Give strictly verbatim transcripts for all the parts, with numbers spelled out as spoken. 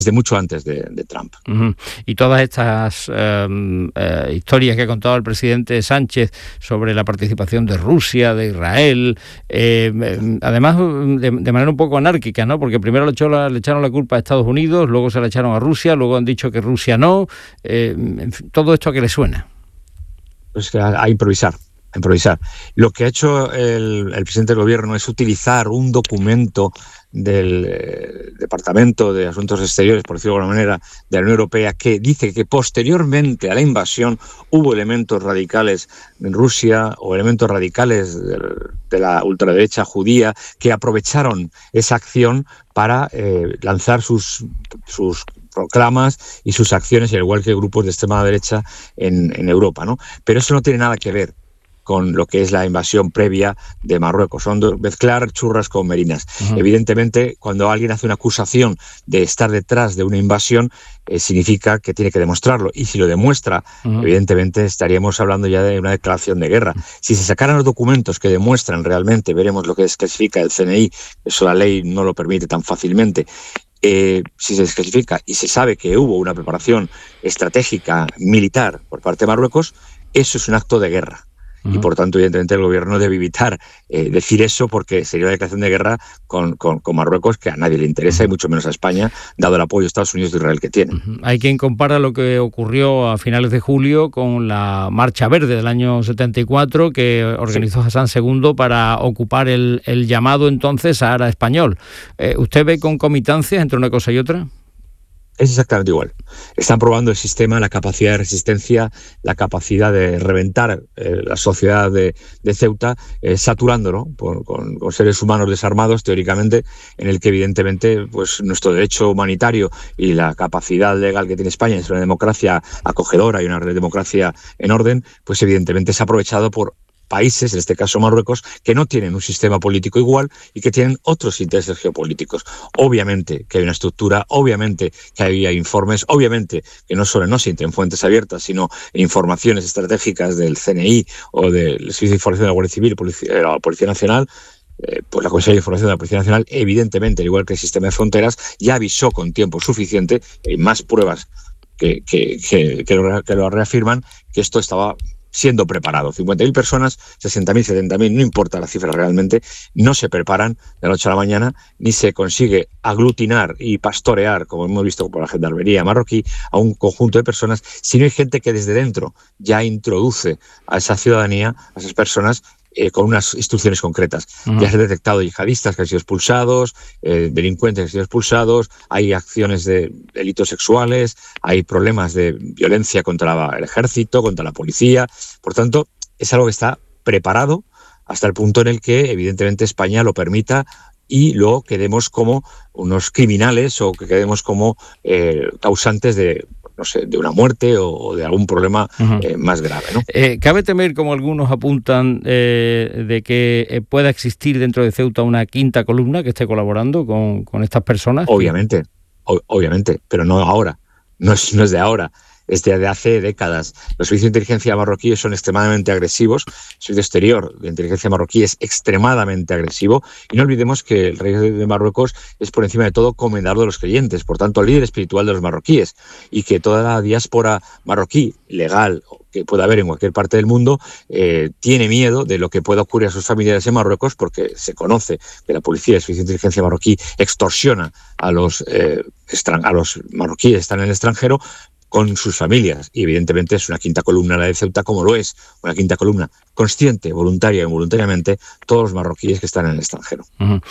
desde mucho antes de, de Trump. Uh-huh. Y todas estas eh, eh, historias que ha contado el presidente Sánchez sobre la participación de Rusia, de Israel, eh, eh, además de, de manera un poco anárquica, ¿no? Porque primero le, echó la, le echaron la culpa a Estados Unidos, luego se la echaron a Rusia, luego han dicho que Rusia no. Eh, en fin, ¿todo esto a qué le suena? Pues a, a improvisar. A improvisar. Lo que ha hecho el, el presidente del gobierno es utilizar un documento del eh, Departamento de Asuntos Exteriores, por decirlo de alguna manera, de la Unión Europea, que dice que posteriormente a la invasión hubo elementos radicales en Rusia o elementos radicales de, de la ultraderecha judía que aprovecharon esa acción para eh, lanzar sus, sus proclamas y sus acciones, al igual que grupos de extrema derecha en, en Europa, ¿no? Pero eso no tiene nada que ver con lo que es la invasión previa de Marruecos. Son mezclar churras con merinas. Uh-huh. Evidentemente, cuando alguien hace una acusación de estar detrás de una invasión, eh, significa que tiene que demostrarlo. Y si lo demuestra, uh-huh. evidentemente estaríamos hablando ya de una declaración de guerra. Uh-huh. Si se sacaran los documentos que demuestran realmente, veremos lo que desclasifica el C N I, eso la ley no lo permite tan fácilmente. Eh, si se desclasifica y se sabe que hubo una preparación estratégica militar por parte de Marruecos, eso es un acto de guerra. Y por tanto, evidentemente, el gobierno debe evitar eh, decir eso, porque sería una declaración de guerra con, con, con Marruecos que a nadie le interesa, y mucho menos a España, dado el apoyo de Estados Unidos y de Israel que tienen. Uh-huh. Hay quien compara lo que ocurrió a finales de julio con la Marcha Verde del año setenta y cuatro que organizó sí. Hassan segundo para ocupar el, el llamado entonces Sahara español. Eh, ¿Usted ve concomitancias entre una cosa y otra? Es exactamente igual. Están probando el sistema, la capacidad de resistencia, la capacidad de reventar eh, la sociedad de, de Ceuta, eh, saturándolo por, con, con seres humanos desarmados, teóricamente, en el que evidentemente pues nuestro derecho humanitario y la capacidad legal que tiene España es una democracia acogedora y una democracia en orden, pues evidentemente es aprovechado por países, en este caso Marruecos, que no tienen un sistema político igual y que tienen otros intereses geopolíticos. Obviamente que hay una estructura, obviamente que hay informes, obviamente que no solo no se en fuentes abiertas, sino informaciones estratégicas del C N I o del Servicio de Información de la Guardia Civil, Policía, la Policía Nacional. Eh, pues la Comisión de Información de la Policía Nacional, evidentemente, al igual que el sistema de fronteras, ya avisó con tiempo suficiente, hay más pruebas que, que, que, que, lo, que lo reafirman, que esto estaba siendo preparado. cincuenta mil personas, sesenta mil, setenta mil, no importa la cifra realmente, no se preparan de la noche a la mañana, ni se consigue aglutinar y pastorear, como hemos visto por la gendarmería marroquí, a un conjunto de personas, sino hay gente que desde dentro ya introduce a esa ciudadanía, a esas personas, Eh, con unas instrucciones concretas. Uh-huh. Ya se han detectado yihadistas que han sido expulsados, eh, delincuentes que han sido expulsados, hay acciones de delitos sexuales, hay problemas de violencia contra la, el ejército, contra la policía. Por tanto, es algo que está preparado hasta el punto en el que, evidentemente, España lo permita y luego quedemos como unos criminales o que quedemos como eh, causantes de no sé, de una muerte o, o de algún problema uh-huh. eh, más grave, ¿no? Eh, ¿Cabe temer, como algunos apuntan, eh, de que eh, pueda existir dentro de Ceuta una quinta columna que esté colaborando con, con estas personas? Obviamente, o, obviamente, pero no ahora, no es, no es de ahora. Es de hace décadas. Los servicios de inteligencia marroquíes son extremadamente agresivos. El servicio exterior de inteligencia marroquí es extremadamente agresivo. Y no olvidemos que el rey de Marruecos es, por encima de todo, comendador de los creyentes, por tanto, líder espiritual de los marroquíes. Y que toda la diáspora marroquí, legal, que pueda haber en cualquier parte del mundo, eh, tiene miedo de lo que pueda ocurrir a sus familiares en Marruecos, porque se conoce que la policía y el servicio de inteligencia marroquí extorsiona a los, eh, extran- a los marroquíes que están en el extranjero con sus familias, y evidentemente es una quinta columna la de Ceuta, como lo es una quinta columna consciente, voluntaria e involuntariamente, todos los marroquíes que están en el extranjero. Uh-huh.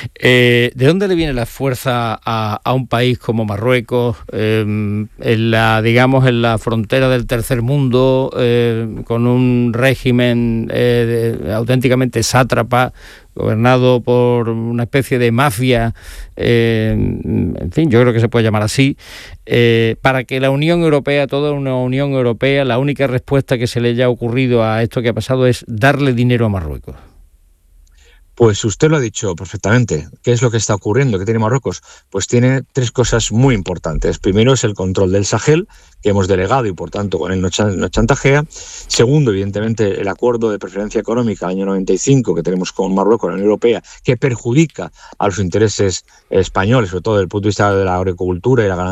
Eh, ¿De dónde le viene la fuerza a, a un país como Marruecos, eh, en la, digamos, en la frontera del tercer mundo, eh, con un régimen eh, de, auténticamente sátrapa, gobernado por una especie de mafia, eh, en fin, yo creo que se puede llamar así, eh, para que la Unión Europea, toda una Unión Europea, la única respuesta que se le haya ocurrido a esto que ha pasado es darle dinero a Marruecos? Pues usted lo ha dicho perfectamente. ¿Qué es lo que está ocurriendo? ¿Qué tiene Marruecos? Pues tiene tres cosas muy importantes. Primero es el control del Sahel, que hemos delegado y por tanto con él no, ch- no chantajea. Segundo, evidentemente, el acuerdo de preferencia económica del año noventa y cinco que tenemos con Marruecos, la Unión Europea, que perjudica a los intereses españoles, sobre todo desde el punto de vista de la agricultura y la ganadería